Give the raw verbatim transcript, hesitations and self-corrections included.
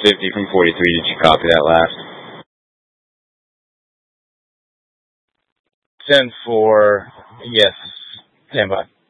fifty from forty-three. Did you copy that last? ten four. Yes. Stand by.